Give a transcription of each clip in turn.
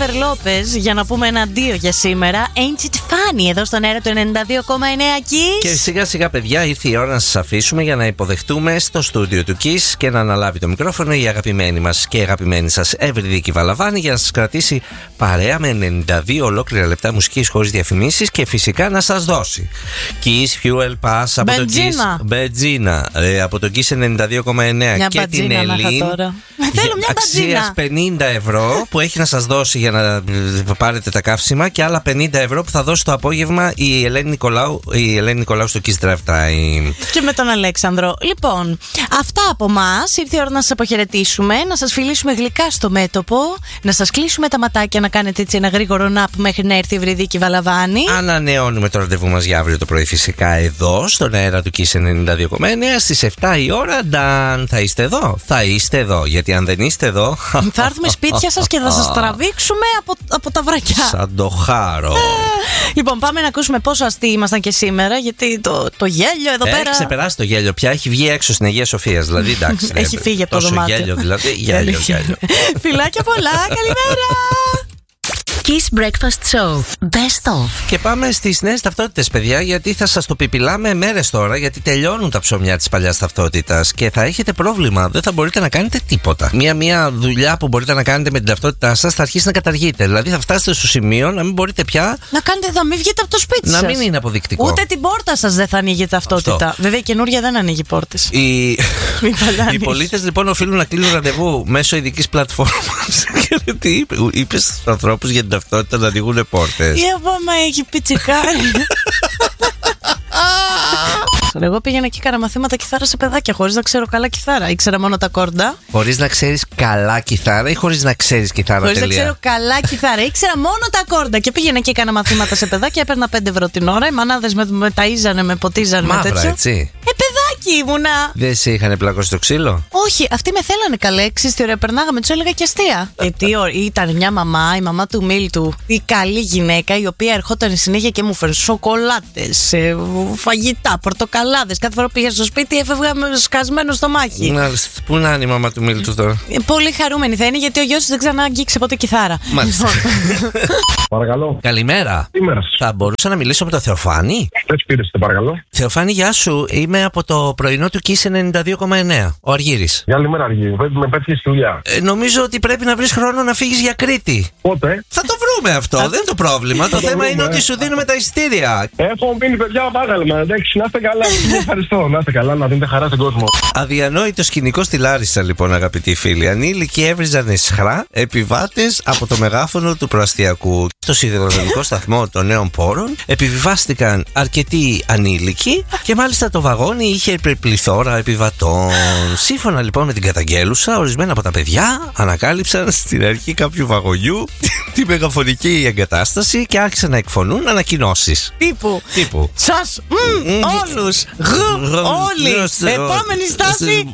Τζένιφερ Λόπες για να πούμε ένα αντίο για σήμερα. Ain't it funny εδώ στον αέρα του 92,9 Kiss. Και σιγά σιγά, παιδιά, ήρθε η ώρα να σας αφήσουμε για να υποδεχτούμε στο στούντιο του Kiss και να αναλάβει το μικρόφωνο η αγαπημένη μας και η αγαπημένη σας Ευρυδίκη Βαλαβάνη για να σας κρατήσει παρέα με 92 ολόκληρα λεπτά μουσικής χωρίς διαφημίσεις και φυσικά να σας δώσει Kiss Fuel Pass από το Kiss Μπετζίνα από το Kiss 92,9 και την Ελλήν. Αξίας 50 ευρώ που έχει να σας δώσει για να πάρετε τα καύσιμα και άλλα 50 ευρώ που θα δώσει το απόγευμα η Ελένη Νικολάου στο Kiss Drive Time. Και με τον Αλέξανδρο. Λοιπόν, αυτά από εμάς. Ήρθε η ώρα να σας αποχαιρετήσουμε, να σας φιλήσουμε γλυκά στο μέτωπο, να σας κλείσουμε τα ματάκια, να κάνετε έτσι ένα γρήγορο ναπ μέχρι να έρθει η Ευρυδίκη Βαλαβάνη. Ανανεώνουμε το ραντεβού μας για αύριο το πρωί, φυσικά εδώ στον αέρα του Kiss 92,9 στις 7 η ώρα. Νταν, θα είστε εδώ. Θα είστε εδώ. Γιατί αν δεν είστε εδώ, θα έρθουμε σπίτια σας και θα σας τραβήξουμε από τα βρακιά. Σαν το χάρο. Λοιπόν, πάμε να ακούσουμε πόσο αστείοι ήμασταν και σήμερα. Γιατί το γέλιο εδώ πέρα. Έχει ξεπεράσει το γέλιο πια. Έχει βγει έξω στην Αγία Σοφία. Δηλαδή, εντάξει. Έχει φύγει από το δωμάτιο. Γέλιο, δηλαδή. Γέλιο. Φιλάκια πολλά. Καλημέρα. Kiss Breakfast Show. Best of. Και πάμε στις νέες ταυτότητες, παιδιά, γιατί θα σας το πιπιλάμε μέρες τώρα, γιατί τελειώνουν τα ψωμιά της παλιάς ταυτότητας και θα έχετε πρόβλημα. Δεν θα μπορείτε να κάνετε τίποτα. Μία δουλειά που μπορείτε να κάνετε με την ταυτότητά σας θα αρχίσει να καταργείται. Δηλαδή θα φτάσετε στο σημείο να μην μπορείτε πια να μην βγείτε από το σπίτι σας. Να μην είναι αποδεικτικό. Ούτε την πόρτα σας δεν θα ανοίγει η ταυτότητα. Αυτό. Βέβαια η καινούργια δεν ανοίγει πόρτες. Οι πολίτες λοιπόν οφείλουν να κλείνουν ραντεβού μέσω ειδικής πλατφόρμας. Τι είπες στους ανθρώπους για την ταυτότητα να ανοίγουν πόρτες? Η Αβάμα έχει πιτσικάρει. Εγώ πήγαινα και έκανα μαθήματα κιθάρα σε παιδάκια χωρίς να ξέρω καλά κιθάρα. Ήξερα μόνο τα κόρντα. Χωρίς να ξέρεις καλά κιθάρα ή χωρίς να ξέρεις κιθάρα? Χωρίς να ξέρω καλά κιθάρα. Ήξερα μόνο τα κόρντα. Και πήγαινα και έκανα μαθήματα σε παιδάκια. Έπαιρνα 5 ευρώ την ώρα. Οι μανάδες με ταΐζανε, με ποτίζανε. Μαύρα, με τέτοιο. Έτσι. Παιδάκι ήμουνα. Δεν σε είχαν πλακώσει το ξύλο? Όχι, αυτοί με θέλανε καλέ. Ξέρεις τι ωραία περνάγαμε, τους έλεγα και αστεία. Γιατί ήταν μια μαμά, η μαμά του Μίλτου, η καλή γυναίκα, η οποία ερχόταν συνέχεια και μου φέρνει σοκολάτες, φαγητά, πορτοκαλάδες. Κάθε φορά που πήγα στο σπίτι έφευγα σκασμένο στο μάχη. Πού να είναι η μαμά του Μίλτου τώρα? Πολύ χαρούμενη θα είναι, γιατί ο γιος της δεν ξανά αγγίξε ποτέ κιθάρα. Μάλιστα. Παρακαλώ. Καλημέρα. Θα μπορούσα να μιλήσω με τον Θεοφάνη? Έτσι πήρες, παρακαλώ. Θεοφάνη, γεια σου. Είμαι από το πρωινό του Kiss 92,9. Ο Αργύρης. Καλημέρα, Αργύρη. Με πέτυχες στη δουλειά. Νομίζω ότι πρέπει να βρεις χρόνο να φύγεις για Κρήτη. Πότε? Θα το βρούμε αυτό. Δεν είναι το πρόβλημα. Το θέμα είναι ότι σου δίνουμε τα εισιτήρια. Έχω μείνει, παιδιά, πάγαλμα. Εντάξει, να είστε καλά. Ευχαριστώ. Να είστε καλά, να δίνετε χαρά στον κόσμο. Αδιανόητο σκηνικό στη Λάρισα, λοιπόν, αγαπητοί φίλοι. Ανήλικοι έβριζαν εσχρά επιβάτες από το μεγάφωνο του προαστιακού. Στο σιδηροδρομικό σταθμό των Νέων Πόρων επιβιβάστηκαν αρκετοί ανήλικοι και μάλιστα το βαγόνι είχε πληθώρα επιβατών. Σύμφωνα λοιπόν με την καταγγέλουσα, ορισμένα από τα παιδιά ανακάλυψαν στην αρχή κάποιου βαγονιού τη μεγαφωνική εγκατάσταση και άρχισαν να εκφωνούν ανακοινώσεις. Τύπου. Σας, όλους, όλοι, επόμενη στάση,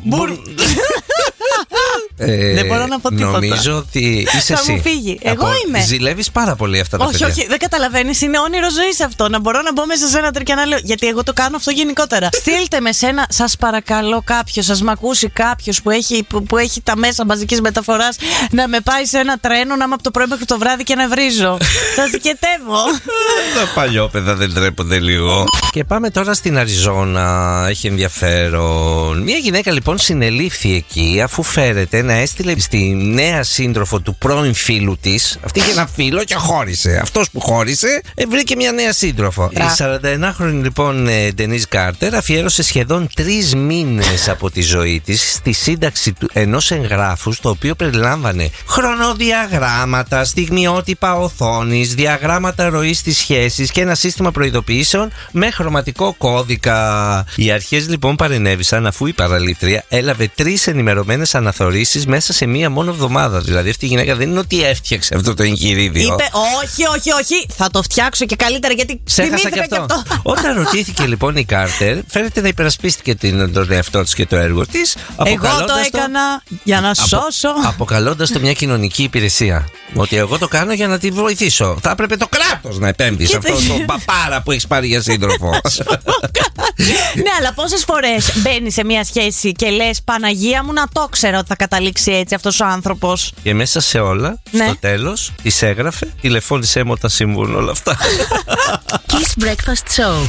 δεν μπορώ να πω τίποτα. Νομίζω ότι είσαι εσύ. Θα μου φύγει. Εγώ είμαι. Ζηλεύεις πάρα πολύ αυτά τα παιδιά. Όχι, δεν καταλαβαίνεις. Είναι όνειρο ζωής αυτό. Να μπορώ να μπω μέσα σε ένα τρίκ και να λέω. Γιατί εγώ το κάνω αυτό γενικότερα. Στείλτε με σένα, σας παρακαλώ, κάποιος, σας μ' ακούσει κάποιος που έχει τα μέσα μαζικής μεταφοράς να με πάει σε ένα τρένο, να είμαι από το πρωί μέχρι το βράδυ και να βρίζω. Σας δικαιτεύω. Τα παλιόπαιδα δεν τρέπονται λίγο. Και πάμε τώρα στην Αριζόνα. Έχει ενδιαφέρον. Μια γυναίκα λοιπόν συνελήφθη εκεί αφού φέρεται να έστειλε στη νέα σύντροφο του πρώην φίλου της. Αυτή είχε ένα φίλο και χώρισε. Αυτός που χώρισε βρήκε μια νέα σύντροφο. Η 41χρονη λοιπόν Ντενίζ Κάρτερ αφιέρωσε σχεδόν 3 μήνες από τη ζωή της στη σύνταξη ενός εγγράφου, το οποίο περιλάμβανε χρονοδιαγράμματα, στιγμιότυπα οθόνης, διαγράμματα ροής της σχέσης και ένα σύστημα προειδοποιήσεων με χρωματικό κώδικα. Οι αρχές λοιπόν παρενέβησαν αφού η παραλήτρια έλαβε 3 ενημερωμένες αναθεωρήσεις μέσα σε μία μόνο εβδομάδα. Δηλαδή αυτή η γυναίκα δεν είναι ότι έφτιαξε αυτό το εγχειρίδιο. Είπε όχι, θα το φτιάξω και καλύτερα γιατί ξέχασα και αυτό. Όταν ρωτήθηκε λοιπόν η Κάρτερ, φαίνεται να υπερασπίστηκε τον εαυτό της και το έργο της. Εγώ το έκανα για να σώσω. Αποκαλώντας το μια κοινωνική υπηρεσία. Ότι εγώ το κάνω για να τη βοηθήσω. Θα έπρεπε το κράτος να επέμβει σε αυτό το παπάρα που έχει πάρει για σύντροφο. Ναι, αλλά πόσες φορές μπαίνεις σε μια σχέση και λες Παναγία μου, να το ξέρω ότι θα καταλήξει έτσι αυτός ο άνθρωπος. Και μέσα σε όλα, ναι, στο τέλος, της έγραφε, τηλεφώνησέ μου όταν συμβούν όλα αυτά. Kiss Breakfast Show.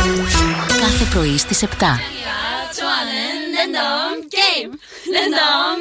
Κάθε πρωί στις 7.